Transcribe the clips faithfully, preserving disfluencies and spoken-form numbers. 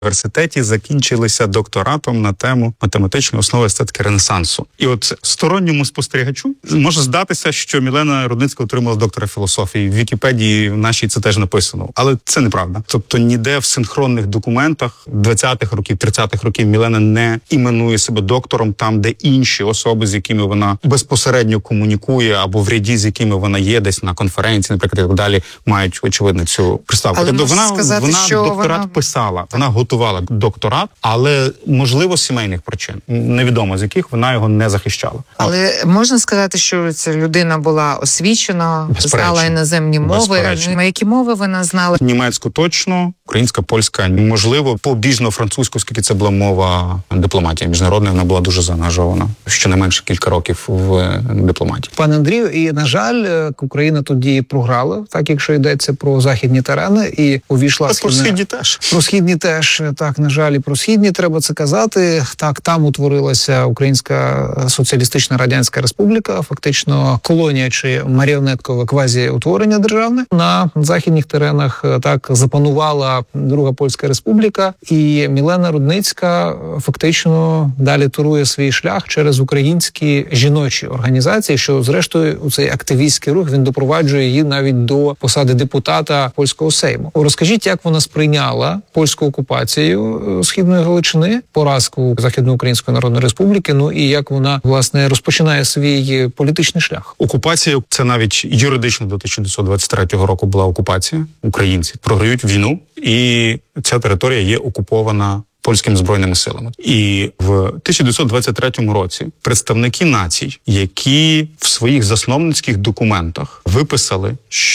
університеті закінчилися докторатом на тему математичної основи естетики Ренесансу. І от сторонньому спостерігачу може здатися, що Мілена Рудницька отримала доктора філософії. В Вікіпедії в нашій це теж написано. Але це неправда. Тобто ніде в синхронних документах двадцятих років, тридцятих років Мілена не іменує себе доктором там, де інші особи, з якими вона безпосередньо комунікує, або в ряді, з якими вона є десь на конференції, наприклад, і так далі, мають, очевидно, цю приставку. Тобто вона, сказати, вона що докторат вона... писала, вона готувала докторат, але, можливо, з сімейних причин. Невідомо, з яких вона його не захищала. Але От. можна сказати, що ця людина була освічена, знала іноземні мови. А які мови вона знала? Німецьку точно, українська, польська, можливо, побіжно-французьку, оскільки це була мова дипломатії міжнародної, вона була дуже заангажована, щонайменше кілька років в дипломатії. Пане Андрію, і, на жаль, Україна тоді програла, так, якщо йдеться про західні терени, і увійшла... Та про східні теж. Про східні теж, так, на жаль, і про східні треба це казати. Так, там утворилася Українська Соціалістична Радянська Республіка, фактично колонія чи маріонеткове квазі-утворення державне. На західних теренах так запанувала Друга Польська Республіка, і Мілена Рудницька фактично далі турує свій шлях через українські жіночі організації, що, зрештою, у цей активістський рух, він допроваджує її навіть до посади депутата польського Сейму. Розкажіть, як вона сприйняла польську окупацію Східної Галичини, поразку Західноукраїнської Народної Республіки, ну і як вона, власне, розпочинає свій політичний шлях? Окупація – це навіть юридично до тисяча дев'ятсот двадцять третього року була окупація. Українці програють війну, і ця територія є окупована польськими збройними силами. І в тисяча дев'ятсот двадцять третьому році представники націй, які в своїх засновницьких документах виписали,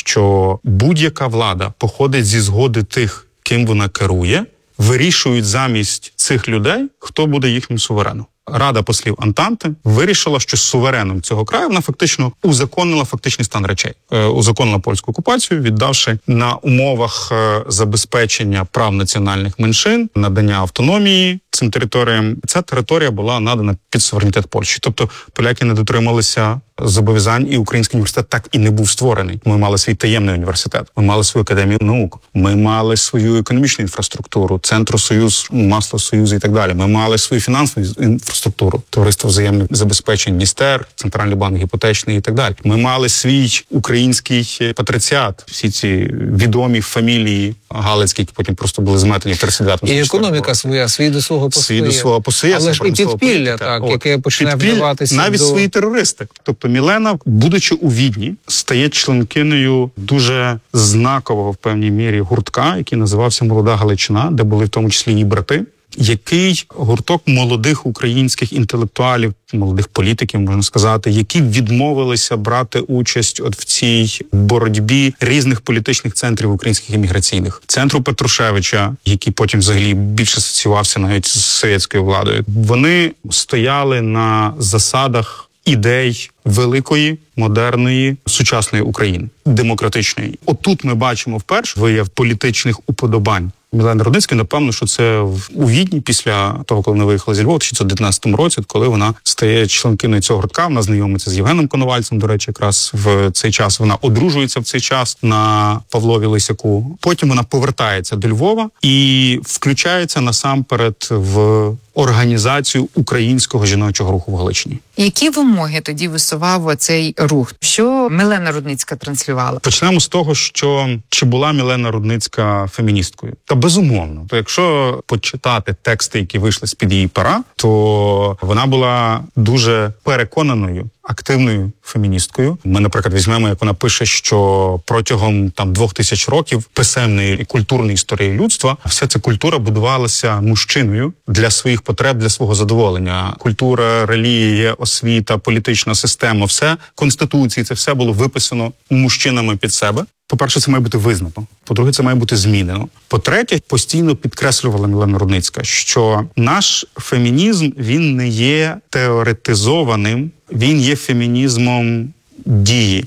що будь-яка влада походить зі згоди тих, ким вона керує, вирішують замість цих людей, хто буде їхнім сувереном. Рада послів Антанти вирішила, що сувереном цього краю вона фактично узаконила фактичний стан речей. Е, узаконила польську окупацію, віддавши на умовах е, забезпечення прав національних меншин, надання автономії цим територіям. Ця територія була надана під суверенітет Польщі. Тобто поляки не дотрималися зобов'язань, і Український університет так і не був створений. Ми мали свій таємний університет, ми мали свою академію наук, ми мали свою економічну інфраструктуру, Центросоюз, Маслосоюз і так далі. Ми мали свою фінансову інфраструктуру, товариство взаємних забезпечень, Дністер, Центральний банк іпотечний і так далі. Ми мали свій український патриціат, всі ці відомі фамілії галицькі, які потім просто були зметені в тридцять дев'ятому. І економіка своя, свій до свого посує. Свій до свого посує. Але ж і підпілля, так, От, яке починає вдаватися навіть до... свої терористи. Тобто Мілена, будучи у Відні, стає членкинею дуже знакового в певній мірі гуртка, який називався «Молода Галичина», де були в тому числі її брати, який гурток молодих українських інтелектуалів, молодих політиків, можна сказати, які відмовилися брати участь от в цій боротьбі різних політичних центрів українських еміграційних. Центру Петрушевича, який потім взагалі більше асоціювався навіть з совєтською владою. Вони стояли на засадах ідей великої, модерної, сучасної України, демократичної. Отут ми бачимо вперше вияв політичних уподобань Мілени Рудницької. Напевно, що це у Відні після того, коли вона виїхала зі Львова, в дві тисячі дев'ятнадцятому році, коли вона стає членкиною цього гуртка, вона знайомиться з Євгеном Коновальцем, до речі, якраз в цей час вона одружується в цей час на Павлові Лисяку. Потім вона повертається до Львова і включається насамперед в організацію українського жіночого руху в Галичині. Які вимоги тоді висував цей рух? Що Мілена Рудницька транслювала? Почнемо з того, що чи була Мілена Рудницька феміністкою? Та безумовно. То якщо почитати тексти, які вийшли з-під її пера, то вона була дуже переконаною, активною феміністкою. Ми, наприклад, візьмемо, як вона пише, що протягом там двох тисяч років писемної і культурної історії людства вся ця культура будувалася мужчиною для своїх потреб, для свого задоволення. Культура, релігія, освіта, політична система, все, конституції, це все було виписано мужчинами під себе. По-перше, це має бути визнано. По-друге, це має бути змінено. По-третє, постійно підкреслювала Мілена Рудницька, що наш фемінізм, він не є теоретизованим, він є фемінізмом дії.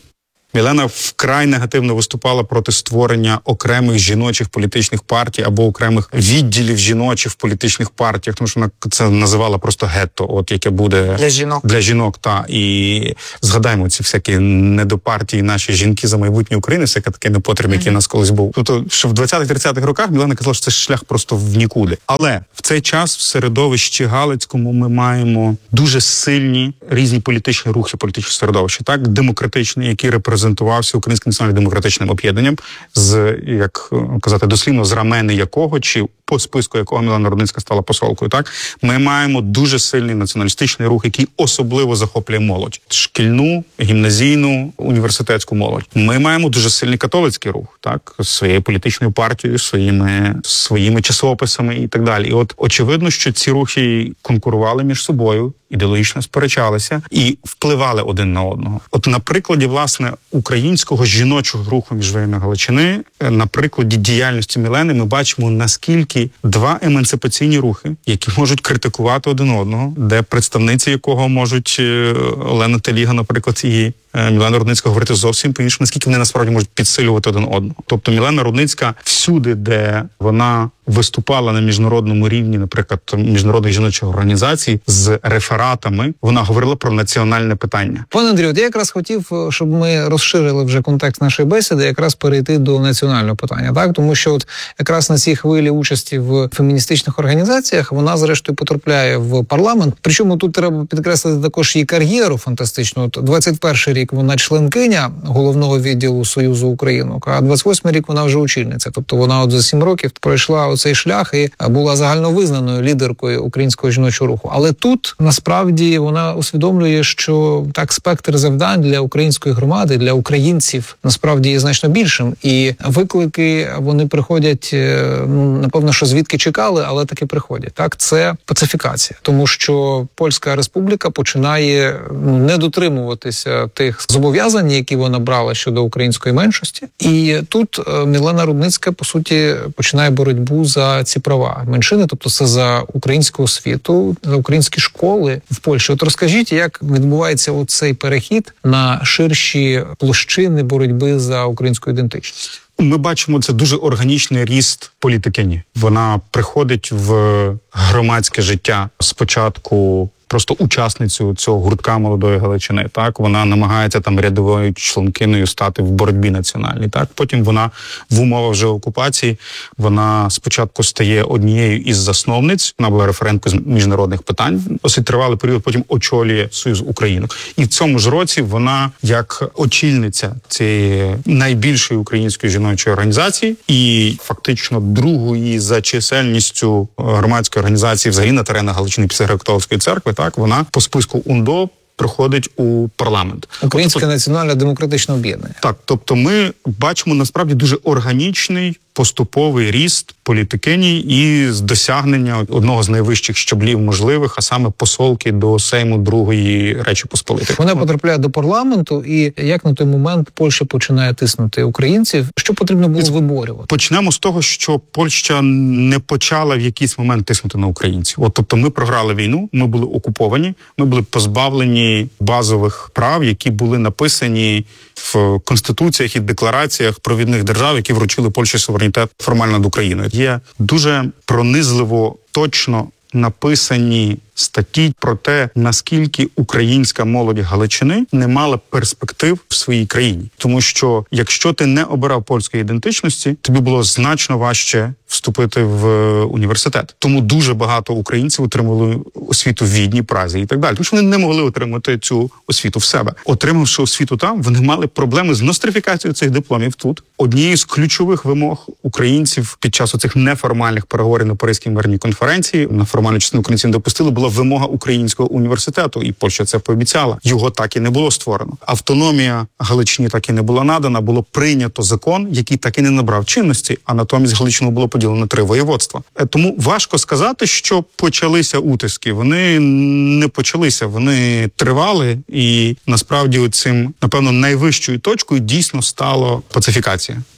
Мілена вкрай негативно виступала проти створення окремих жіночих політичних партій або окремих відділів жіночих в політичних партіях, тому що вона це називала просто гетто, от яке буде для жінок. Для жінок, та і згадаємо ці всякі недопартії, наші жінки за майбутнє України, всяке таке непотріб, який mm-hmm. у нас колись був. Тобто, що в двадцятих-тридцятих роках Мілена казала, що це шлях просто в нікуди. Але в цей час в середовищі Галицькому ми маємо дуже сильні різні політичні рухи, політичні середовища, так, демократичні, які репрезентувався Українським національно-демократичним об'єднанням, з, як казати, дослівно, з рамени якого, чи по списку якого Мілена Рудницька стала посолкою, так, ми маємо дуже сильний націоналістичний рух, який особливо захоплює молодь. Шкільну, гімназійну, університетську молодь. Ми маємо дуже сильний католицький рух, так, своєю політичною партією, своїми, своїми часописами і так далі. І от очевидно, що ці рухи конкурували між собою, ідеологічно сперечалися і впливали один на одного. От на прикладі, власне, українського жіночого руху міжвоєнної Галичини, на прикладі діяльності Мілени ми бачимо, наскільки два емансипаційні рухи, які можуть критикувати один одного, де представниці якого можуть Олена Теліга, наприклад, і Мілена Рудницька говорити зовсім по-іншому, наскільки вони насправді можуть підсилювати один одного. Тобто Мілена Рудницька всюди, де вона виступала на міжнародному рівні, наприклад, міжнародних жіночих організацій з рефератами, вона говорила про національне питання. Пане Андрію, я якраз хотів, щоб ми розширили вже контекст нашої бесіди, якраз перейти до національного питання, так? Тому що от якраз на цій хвилі участі в феміністичних організаціях вона, зрештою, потрапляє в парламент. Причому тут треба підкреслити також її кар'єру фантастичну. От двадцять перший рік вона членкиня головного відділу Союзу Українок, а двадцять восьмий рік вона вже очільниця. Тобто вона от за сім років пройшла оцей шлях і була загальновизнаною лідеркою українського жіночого руху. Але тут, насправді, вона усвідомлює, що так спектр завдань для української громади, для українців, насправді, є значно більшим. І виклики, вони приходять, ну, напевно, що звідки чекали, але таки приходять. Так, це пацифікація. Тому що Польська Республіка починає не дотримуватися тих зобов'язань, які вона брала щодо української меншості. І тут Мілена Рудницька, по суті, починає боротьбу за ці права меншини, тобто це за українську освіту, за українські школи в Польщі. От розкажіть, як відбувається оцей перехід на ширші площини боротьби за українську ідентичність? Ми бачимо, це дуже органічний ріст політикині. Вона приходить в громадське життя спочатку просто учасницю цього гуртка молодої Галичини. Так, вона намагається там рядовою членкиною стати в боротьбі національній. Так, потім вона в умовах вже окупації, вона спочатку стає однією із засновниць. Вона була референткою з міжнародних питань. Досить тривалий період, потім очолює Союз Українок. І в цьому ж році вона як очільниця цієї найбільшої української жіночої організації і фактично другої за чисельністю громадської організації взагалі на теренах Галичини після Греко-католицької церкви. Так, вона по списку УНДО приходить у парламент. Українське тобто, національно-демократичне об'єднання. Так, тобто ми бачимо насправді дуже органічний поступовий ріст політикині і досягнення одного з найвищих щаблів можливих, а саме посолки до Сейму Другої Речі Посполитої. Вона потрапляє до парламенту, і як на той момент Польща починає тиснути українців? Що потрібно було виборювати? Почнемо з того, що Польща не почала в якийсь момент тиснути на українців. От, тобто ми програли війну, ми були окуповані, ми були позбавлені базових прав, які були написані в конституціях і деклараціях провідних держав, які вручили Польщі суверенітет формально над Україною. Є дуже пронизливо, точно написані статті про те, наскільки українська молодь Галичини не мала перспектив в своїй країні. Тому що якщо ти не обирав польської ідентичності, тобі було значно важче вступити в університет. Тому дуже багато українців отримали освіту в Відні, Празі і так далі. Тому що вони не могли отримати цю освіту в себе. Отримавши освіту там, вони мали проблеми з нострифікацією цих дипломів тут. Однією з ключових вимог українців під час оцих неформальних переговорів на Паризькій мирній конференції, на формальну частину українців допустили, була вимога українського університету, і Польща це пообіцяла. Його так і не було створено. Автономія Галичині так і не була надана, було прийнято закон, який так і не набрав чинності, а натомість Галичину було поділено на три воєводства. Тому важко сказати, що почалися утиски. Вони не почалися, вони тривали, і насправді цим, напевно, найвищою точкою дійсно стало пацифікація.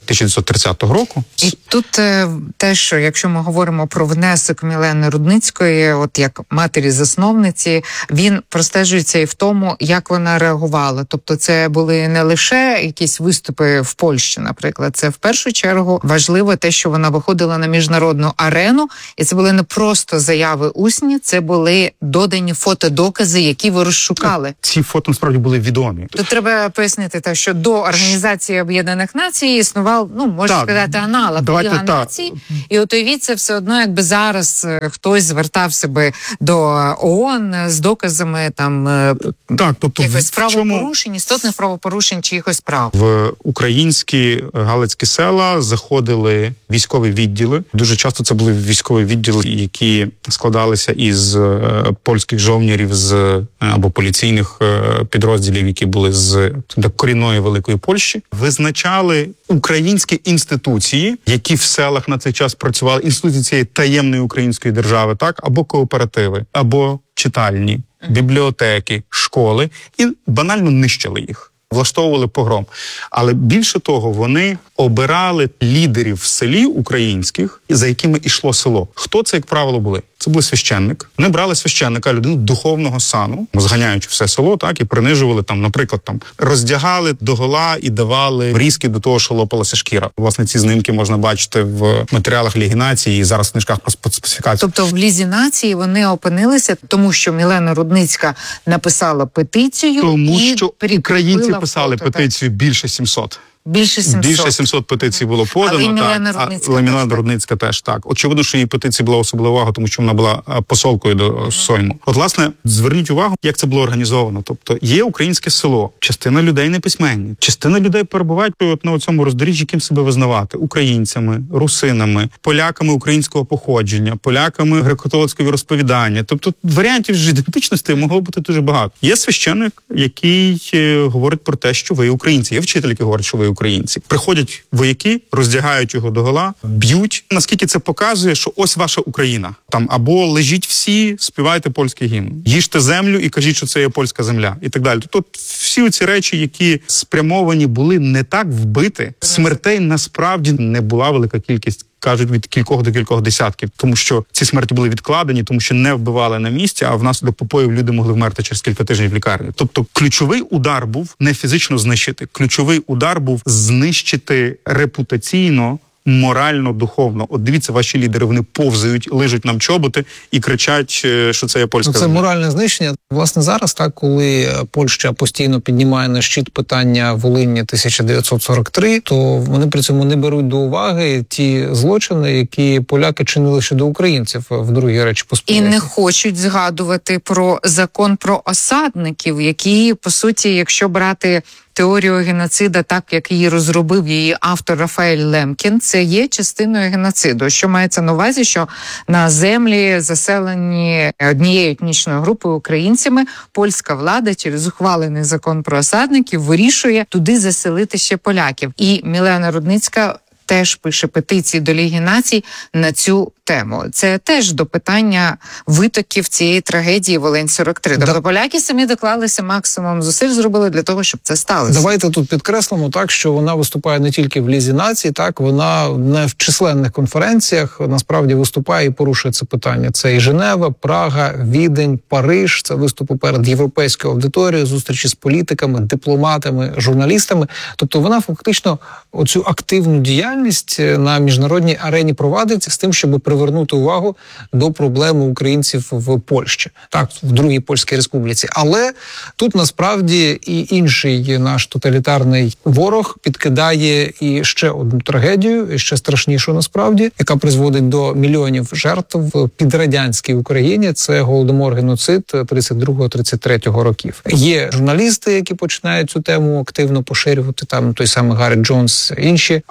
тисяча дев'ятсот тридцятого року. І тут е, те, що якщо ми говоримо про внесок Мілени Рудницької, от як матері-засновниці, він простежується і в тому, як вона реагувала. Тобто це були не лише якісь виступи в Польщі, наприклад, це в першу чергу важливо те, що вона виходила на міжнародну арену, і це були не просто заяви усні, це були додані фотодокази, які ви розшукали. Ці фото насправді були відомі. Тут треба пояснити те, що до Організації Об'єднаних Націй існував, ну, можна так, сказати, аналог Ліга Націй. І от уявіть, це все одно, якби зараз хтось звертався би до ООН з доказами там так, тобто якихось правопорушень, істотних правопорушень чи якихось прав. В українські галицькі села заходили військові відділи. Дуже часто це були військові відділи, які складалися із польських жовнірів з або поліційних підрозділів, які були з корінної Великої Польщі. Визначали українські інституції, які в селах на цей час працювали, інституції цієї таємної української держави, так, або кооперативи, або читальні, бібліотеки, школи, і банально нищили їх. Влаштовували погром. Але більше того, вони обирали лідерів в селі українських, за якими йшло село. Хто це, як правило, були? Це був священник. Вони брали священника, людину духовного сану, зганяючи все село, так, і принижували там, наприклад, там роздягали догола і давали врізки до того, що лопалася шкіра. Власне, ці знімки можна бачити в матеріалах Ліги Нації і зараз в книжках про специфікацію. Тобто в Лізі Нації вони опинилися, тому що Мілена Рудницька написала петицію, тому і що українці писали фото, петицію так? більше сімсот. Більше сімсот. Більше сімсот петицій було подано. Але і Мілена Рудницька, а Мілена Рудницька теж так. Очевидно, що її петиції була особлива увага, тому що вона була посолкою до mm-hmm. Сойму. От, власне, зверніть увагу, як це було організовано. Тобто є українське село, частина людей не письменні, частина людей перебувають от на цьому роздоріжжі, ким себе визнавати: українцями, русинами, поляками українського походження, поляками греко-католицького розповідання. Тобто варіантів ж ідентичності могло бути дуже багато. Є священник, який е, говорить про те, що ви українці. Є вчитель, який говорить, що ви українці. Приходять вояки, роздягають його догола, б'ють. Наскільки це показує, що ось ваша Україна. Там або лежіть всі, співайте польський гімн. Їжте землю і кажіть, що це є польська земля. І так далі. Тобто всі ці речі, які спрямовані були не так вбити, смертей насправді не була велика кількість. Кажуть, від кількох до кількох десятків, тому що ці смерті були відкладені, тому що не вбивали на місці, а внаслідок попоїв люди могли вмерти через кілька тижнів в лікарні. Тобто ключовий удар був не фізично знищити, ключовий удар був знищити репутаційно, морально, духовно. От дивіться, ваші лідери, вони повзають, лижуть нам чоботи і кричать, що це є польська земля. Це моральне знищення. Власне, зараз, так, коли Польща постійно піднімає на щит питання Волині тисяча дев'ятсот сорок три, то вони при цьому не беруть до уваги ті злочини, які поляки чинили щодо українців в Другій Речі Посполитій. І не хочуть згадувати про закон про осадників, які, по суті, якщо брати теорію геноцида, так як її розробив її автор Рафаель Лемкін, це є частиною геноциду. Що мається на увазі, що на землі, заселені однією етнічною групою українцями, польська влада через ухвалений закон про осадників вирішує туди заселити ще поляків. І Мілена Рудницька теж пише петиції до Ліги Націй на цю тему. Це теж до питання витоків цієї трагедії Волинь сорок три. Тобто да. поляки самі доклалися максимум зусиль, зробили для того, щоб це сталося. Давайте тут підкреслимо, так, що вона виступає не тільки в Лізі Націй, так, вона не в численних конференціях насправді виступає і порушує це питання. Це і Женева, Прага, Відень, Париж, це виступи перед європейською аудиторією, зустрічі з політиками, дипломатами, журналістами. Тобто вона фактично оцю активну діяльність на міжнародній арені провадить з тим, щоб привернути увагу до проблеми українців в Польщі, так, в Другій Польській Республіці. Але тут насправді і інший наш тоталітарний ворог підкидає і ще одну трагедію, і ще страшнішу насправді, яка призводить до мільйонів жертв в підрадянській Україні. Це голодомор, геноцид тридцять другого тридцять третього років. Є журналісти, які починають цю тему активно поширювати, там той самий Гаррет Джонс, інші, але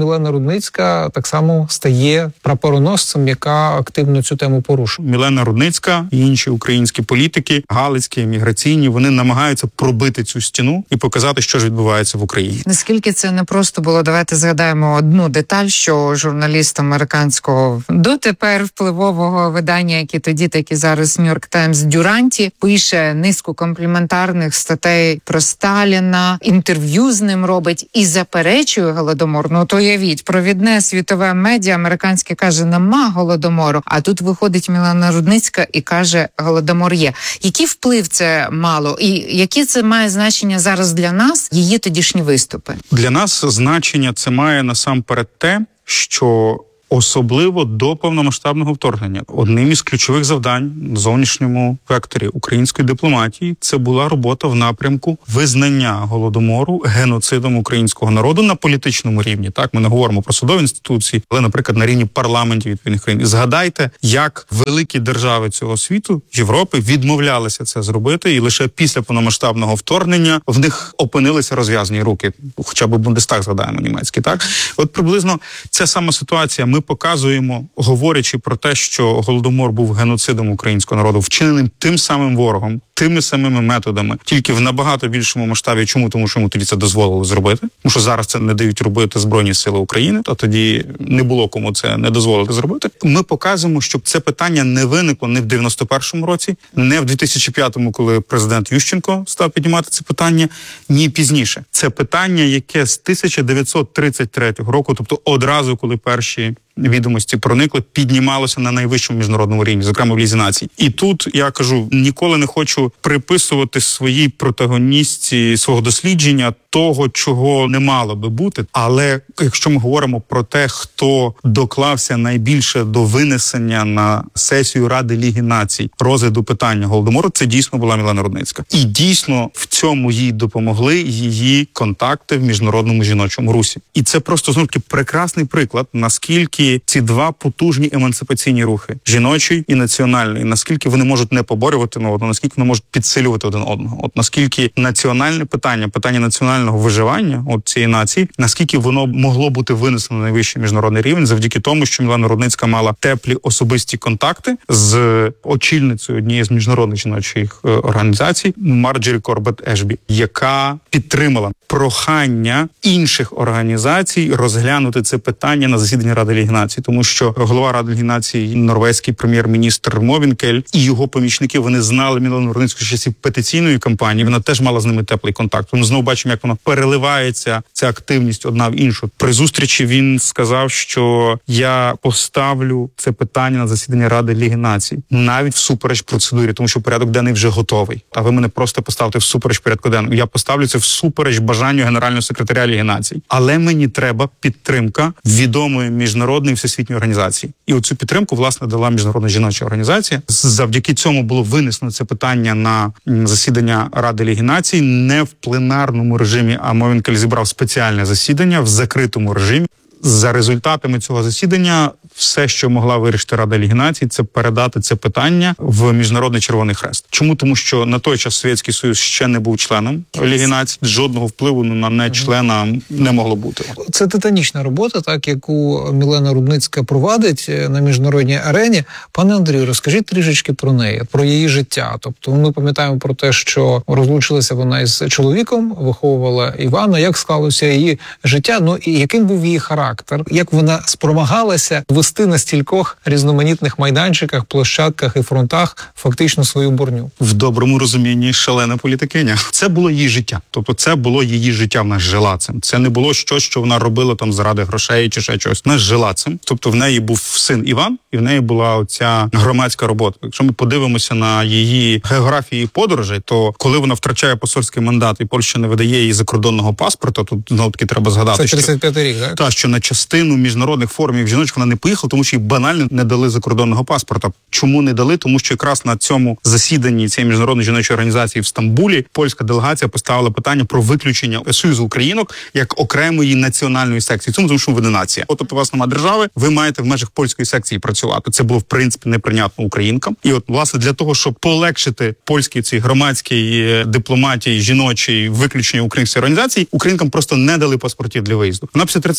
Мілена Рудницька так само стає прапороносцем, яка активно цю тему порушує. Мілена Рудницька і інші українські політики, галицькі, міграційні, вони намагаються пробити цю стіну і показати, що ж відбувається в Україні. Наскільки це не просто було, давайте згадаємо одну деталь, що журналіст американського дотепер впливового видання, які тоді, так і зараз Нью-Йорк Таймс, Дюранті, пише низку компліментарних статей про Сталіна, інтерв'ю з ним робить і заперечує Голодомор. Ну, то уявіть, провідне світове медіа американське каже, нема Голодомору, а тут виходить Мілена Рудницька і каже, Голодомор є. Який вплив це мало? І які це має значення зараз для нас, її тодішні виступи? Для нас значення це має насамперед те, що особливо до повномасштабного вторгнення одним із ключових завдань в зовнішньому векторі української дипломатії це була робота в напрямку визнання Голодомору геноцидом українського народу на політичному рівні. Так, ми не говоримо про судові інституції, але, наприклад, на рівні парламентів відповідних країн. І згадайте, як великі держави цього світу, Європи, відмовлялися це зробити, і лише після повномасштабного вторгнення в них опинилися розв'язані руки. Хоча б Бундестаг згадаємо німецький. Так, от приблизно ця сама ситуація. Ми Ми показуємо, говорячи про те, що Голодомор був геноцидом українського народу, вчиненим тим самим ворогом, тими самими методами, тільки в набагато більшому масштабі. Чому? Тому що йому тоді це дозволили зробити. Тому що зараз це не дають робити Збройні Сили України, а тоді не було кому це не дозволити зробити. Ми показуємо, щоб це питання не виникло не в дев'яносто першому році, не в дві тисячі п'ятому, коли президент Ющенко став піднімати це питання, ні пізніше. Це питання, яке з тисяча дев'ятсот тридцять третього року, тобто одразу, коли перші відомості проникли, піднімалося на найвищому міжнародному рівні, зокрема в Лізі націй. І тут, я кажу, ніколи не хочу приписувати своїй протагоністці свого дослідження того, чого не мало би бути. Але якщо ми говоримо про те, хто доклався найбільше до винесення на сесію Ради Ліги націй розгляду питання Голодомору, це дійсно була Мілена Рудницька. І дійсно в цьому їй допомогли її контакти в міжнародному жіночому русі. І це просто, знову таки, прекрасний приклад, наскільки ці два потужні емансипаційні рухи, жіночий і національний, наскільки вони можуть не поборювати одного, наскільки вони можуть підсилювати один одного. От наскільки національне питання, питання національного виживання от цієї нації, наскільки воно могло бути винесено на найвищий міжнародний рівень завдяки тому, що Мілена Рудницька мала теплі особисті контакти з очільницею однієї з міжнародних жіночих організацій Марджорі Корбет Ешбі, яка підтримала прохання інших організацій розглянути це питання на засіданні Ради Ліги націй, тому що голова Ради Ліги націй, норвезький прем'єр-міністр Мовінкель і його помічники, вони знали Мілену Рудницьку з часів петиційної кампанії, вона теж мала з ними теплий контакт. Ми знову бачимо, як воно переливається, ця активність одна в іншу. При зустрічі він сказав, що я поставлю це питання на засідання Ради Ліги націй, навіть всупереч процедурі, тому що порядок денний вже готовий. А ви мене просто поставте всупереч порядку денному. Я поставлю це всупереч бажанню генерального секретаря Ліги націй. Але мені треба підтримка відомої міжнародної всесвітньої організації. І оцю підтримку, власне, дала Міжнародна жіноча організація. Завдяки цьому було винесено це питання на засідання Ради Ліги націй не в пленарному режимі, а Мовінкель зібрав спеціальне засідання в закритому режимі. За результатами цього засідання все, що могла вирішити Рада Ліги націй, це передати це питання в Міжнародний Червоний Хрест. Чому? Тому що на той час Совєтський Союз ще не був членом Ліги націй, жодного впливу на не-члена не могло бути. Це титанічна робота, так, яку Мілена Рудницька провадить на міжнародній арені. Пане Андрію, розкажіть трішечки про неї, про її життя. Тобто ми пам'ятаємо про те, що розлучилася вона із чоловіком, виховувала Івана, як склалося її життя, ну і яким був її характер. Як вона спромагалася вести на стількох різноманітних майданчиках, площадках і фронтах фактично свою борню. В доброму розумінні шалена політикиня. Це було її життя. Тобто це було її життя, вона жила цим. Це не було щось, що вона робила там заради грошей чи ще щось. Вона жила цим. Тобто в неї був син Іван, і в неї була оця громадська робота. Якщо ми подивимося на її географії подорожей, то коли вона втрачає посольський мандат і Польща не видає їй закордонного паспорта, тут знову-таки треба згадати, це тридцять п'ятий рік, так? Та, що на частину міжнародних форумів жіночих вона не поїхала, тому що їй банально не дали закордонного паспорта. Чому не дали? Тому що якраз на цьому засіданні цієї міжнародної жіночої організації в Стамбулі польська делегація поставила питання про виключення Союзу українок як окремої національної секції. Цьому тому що ви не нація. От, тобто у вас немає держави, ви маєте в межах польської секції працювати. Це було в принципі неприйнятно українкам. І от власне для того, щоб полегшити польській цій громадській дипломатії жіночій виключення української організації, українкам просто не дали паспортів для виїзду. Вона після тридцять п'ятого року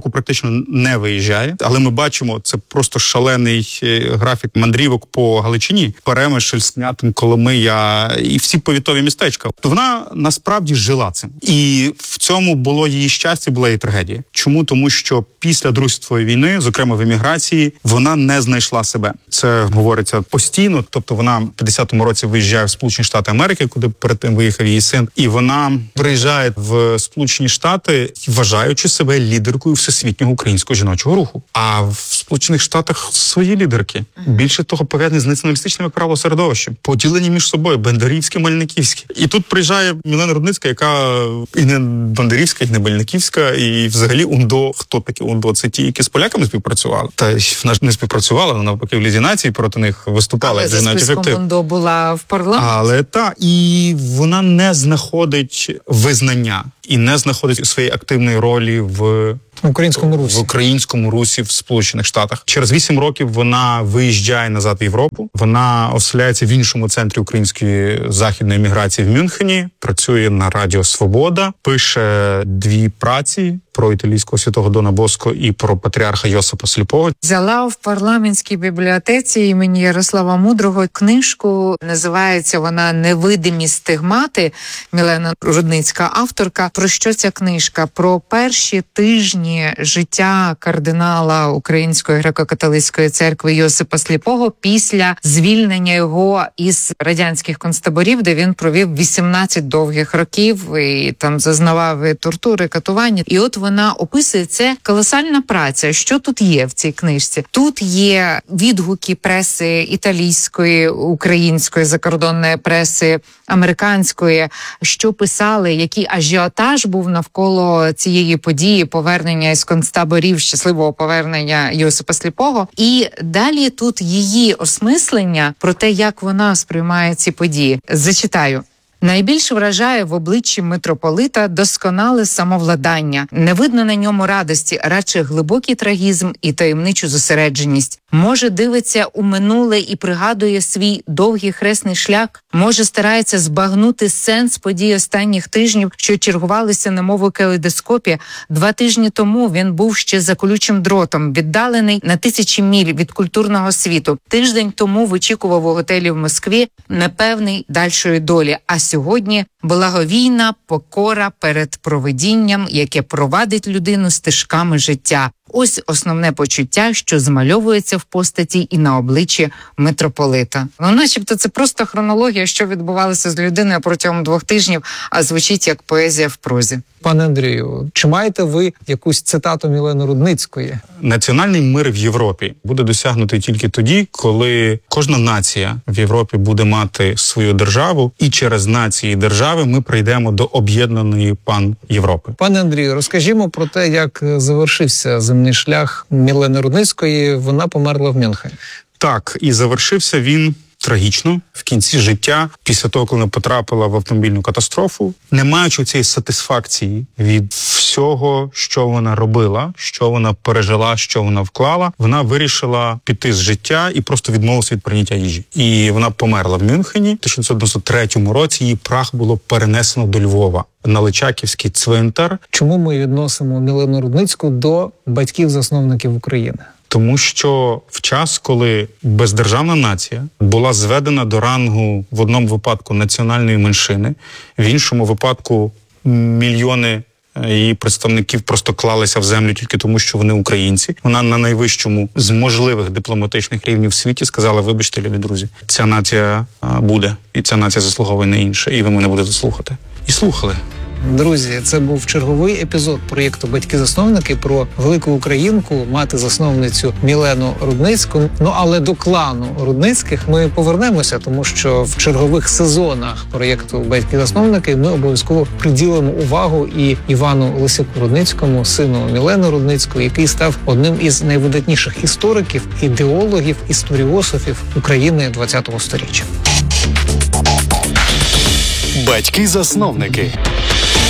року практично не виїжджає, але ми бачимо, це просто шалений графік мандрівок по Галичині, Перемишль, Снятин, Коломия і всі повітові містечка. То вона насправді жила цим. І в цьому було її щастя, була її трагедія. Чому? Тому що після Другої світової війни, зокрема в еміграції, вона не знайшла себе. Це говориться постійно, тобто вона в п'ятдесятому році виїжджає в Сполучені Штати Америки, куди перед тим виїхав її син, і вона приїжджає в Сполучені Штати, вважаючи себе лідеркою всесвітнього українського жіночого руху. А в Сполучених Штатах свої лідерки. Більше того, пов'язані з націоналістичним, як правило, середовищем. Поділені між собою, бендерівське, мальниківське. І тут приїжджає Мілена Рудницька, яка і не бендерівська, і не мальниківська, і взагалі УНДО. Хто такі УНДО? Це ті, які з поляками співпрацювали. Та вона ж не співпрацювала, вона навпаки в Лізі націй проти них виступала. Але за списком УНДО була в парламенті. Але та, і вона не знаходить визнання і не знаходить своєї активної ролі в В українському русі. В українському русі в Сполучених Штатах. Через вісім років вона виїжджає назад в Європу. Вона оселяється в іншому центрі української західної еміграції в Мюнхені, працює на Радіо Свобода, пише дві праці про італійського святого Дона Боско і про патріарха Йосипа Сліпого. Взяла в парламентській бібліотеці імені Ярослава Мудрого книжку, називається вона «Невидимі стигмати», Мілена Рудницька, авторка. Про що ця книжка? Про перші тижні життя кардинала Української греко-католицької церкви Йосипа Сліпого після звільнення його із радянських концтаборів, де він провів вісімнадцять довгих років і там зазнавав і тортури, катування. І от вона описує це. Колосальна праця. Що тут є в цій книжці? Тут є відгуки преси італійської, української, закордонної преси, американської, що писали, який ажіотаж був навколо цієї події, повернення із концтаборів, щасливого повернення Йосипа Сліпого. І далі тут її осмислення про те, як вона сприймає ці події. Зачитаю. Найбільше вражає в обличчі митрополита досконале самовладання. Не видно на ньому радості, радше глибокий трагізм і таємничу зосередженість. Може, дивиться у минуле і пригадує свій довгий хресний шлях. Може, старається збагнути сенс подій останніх тижнів, що чергувалися немов у калейдоскопі. Два тижні тому він був ще за колючим дротом, віддалений на тисячі міль від культурного світу. Тиждень тому вичікував у готелі в Москві, непевний дальшої долі. А сьогодні благовійна покора перед провидінням, яке провадить людину стежками життя. Ось основне почуття, що змальовується в постаті і на обличчі митрополита. Ну, начебто це просто хронологія, що відбувалося з людиною протягом двох тижнів, а звучить як поезія в прозі. Пане Андрію, чи маєте ви якусь цитату Мілени Рудницької? Національний мир в Європі буде досягнутий тільки тоді, коли кожна нація в Європі буде мати свою державу, і через нації держави ми прийдемо до об'єднаної пан Європи. Пане Андрію, розкажімо про те, як завершився земний шлях Мілени Рудницької. Вона померла в Мюнхені. Так, і завершився він трагічно в кінці життя, після того, коли вона потрапила в автомобільну катастрофу, не маючи цієї сатисфакції від всього, що вона робила, що вона пережила, що вона вклала, вона вирішила піти з життя і просто відмовилася від прийняття їжі. І вона померла в Мюнхені. В тисяча дев'ятсот дев'яносто третьому році її прах було перенесено до Львова на Личаківський цвинтар. Чому ми відносимо Мілену Рудницьку до батьків-засновників України? Тому що в час, коли бездержавна нація була зведена до рангу в одному випадку національної меншини, в іншому випадку мільйони її представників просто клалися в землю тільки тому, що вони українці. Вона на найвищому з можливих дипломатичних рівнів в світі сказала: вибачте, любі друзі, ця нація буде, і ця нація заслуговує на інше, і ви мене будете слухати. І слухали. Друзі, це був черговий епізод проєкту «Батьки-засновники» про велику українку, мати-засновницю Мілену Рудницьку. Ну, але до клану Рудницьких ми повернемося, тому що в чергових сезонах проєкту «Батьки-засновники» ми обов'язково приділимо увагу і Івану Лисюку Рудницькому, сину Мілени Рудницької, який став одним із найвидатніших істориків, ідеологів, історіософів України ХХ століття. Батьки-засновники.